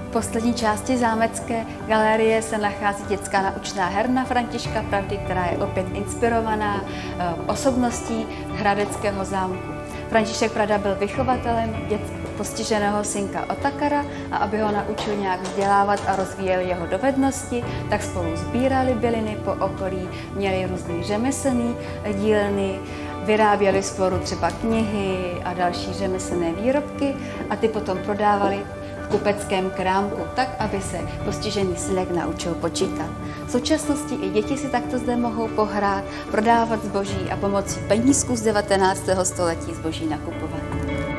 V poslední části zámecké galerie se nachází dětská naučná herna Františka Pravdy, která je opět inspirovaná osobností hradeckého zámku. František Pravda byl vychovatelem postiženého synka Otakara a aby ho naučil nějak vzdělávat a rozvíjel jeho dovednosti, tak spolu sbírali byliny po okolí, měli různý řemeslný dílny, vyráběli spolu třeba knihy a další řemeslné výrobky a ty potom prodávali v kupeckém krámku, tak, aby se postižený synek naučil počítat. V současnosti i děti si takto zde mohou pohrát, prodávat zboží a pomocí penízků z 19. století zboží nakupovat.